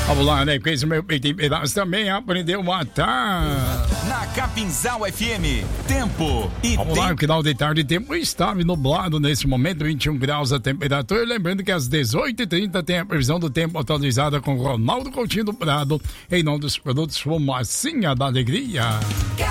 Vamos lá, né? Porque esse meu peito em pedaço também aprendeu a matar. Na Capinzal FM, tempo e Vamos lá, no final de tarde, tempo estável, nublado nesse momento, 21 graus a temperatura. Lembrando que às 18h30 tem a previsão do tempo atualizada com Ronaldo Coutinho do Prado, em nome dos produtos Fumacinha da Alegria.